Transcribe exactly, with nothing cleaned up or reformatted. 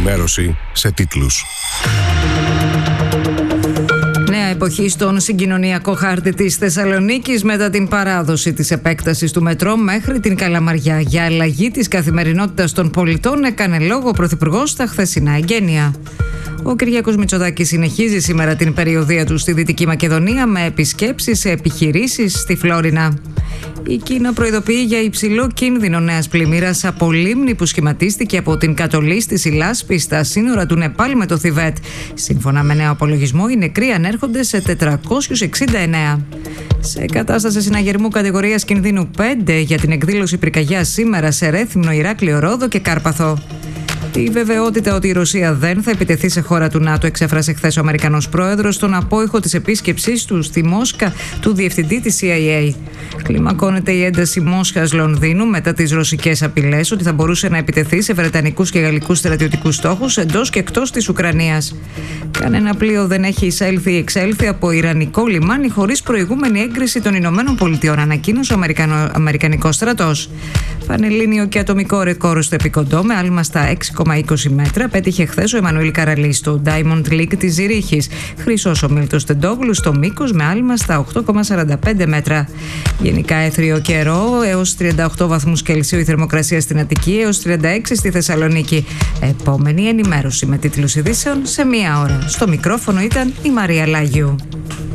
ενημέρωση σε τίτλους. Νέα εποχή στον συγκοινωνιακό χάρτη της Θεσσαλονίκης μετά την παράδοση της επέκτασης του μετρό μέχρι την Καλαμαριά. Για αλλαγή της καθημερινότητας των πολιτών έκανε λόγο ο Πρωθυπουργός στα χθεσινά εγγένεια. Ο Κυριάκος Μητσοτάκης συνεχίζει σήμερα την περιοδεία του στη Δυτική Μακεδονία με επισκέψεις σε επιχειρήσεις στη Φλόρινα. Η Κίνα προειδοποιεί για υψηλό κίνδυνο νέας πλημμύρας από λίμνη που σχηματίστηκε από την κατολή στη Λάσπη στα σύνορα του Νεπάλ με το Θιβέτ. Σύμφωνα με νέο απολογισμό, οι νεκροί ανέρχονται σε τετρακόσιους εξήντα εννέα. Σε κατάσταση συναγερμού κατηγορίας κινδύνου πέντε για την εκδήλωση πυρκαγιάς σήμερα σε Ρέθυμνο, Ηράκλειο, Ρόδο και Κάρπαθο. Τη βεβαιότητα ότι η Ρωσία δεν θα επιτεθεί σε χώρα του ΝΑΤΟ εξέφρασε χθες ο Αμερικανός πρόεδρος στον απόϊχο της επίσκεψής του στη Μόσχα του διευθυντή της σι άι έι. Κλιμακώνεται η ένταση Μόσχας-Λονδίνου μετά τις ρωσικές απειλές ότι θα μπορούσε να επιτεθεί σε βρετανικούς και γαλλικούς στρατιωτικούς στόχους εντός και εκτός της Ουκρανίας. Κανένα πλοίο δεν έχει εισέλθει ή εξέλθει από ιρανικό λιμάνι χωρίς προηγούμενη έγκριση των Ηνωμένων Πολιτειών, ανακοίνωσε ο Αμερικανικός στρατός. Πανελλήνιο και ατομικό ρεκόρ στο επικοντό με άλμα στα έξι κόμμα είκοσι μέτρα πέτυχε χθες ο Εμμανουήλ Καραλής στο Diamond League της Ζηρίχης. Χρυσός ο Μίλτος Τεντόγλου στο μήκος με άλμα στα οκτώ κόμμα σαράντα πέντε μέτρα. Γενικά έθριο καιρό έως τριάντα οκτώ βαθμούς Κελσίου η θερμοκρασία στην Αττική, έως τριάντα έξι στη Θεσσαλονίκη. Επόμενη ενημέρωση με τίτλους ειδήσεων σε μία ώρα. Στο μικρόφωνο ήταν η Μαρία Λάγιου.